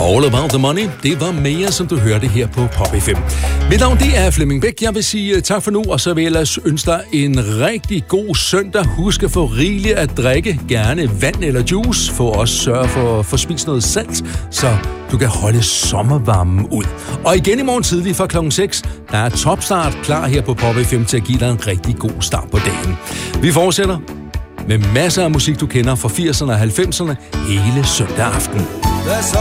All About the Money, det var mere, som du hørte her på Pop FM. Mit navn, det er Flemming Bæk. Jeg vil sige tak for nu, og så vil jeg ellers ønske dig en rigtig god søndag. Husk at få rigeligt at drikke, gerne vand eller juice. Få også sørge for at få spist noget salt, så du kan holde sommervarmen ud. Og igen i morgen tidlig fra klokken 6, der er Topstart klar her på Pop FM til at give dig en rigtig god start på dagen. Vi fortsætter med masser af musik, du kender fra 80'erne og 90'erne hele søndag aften.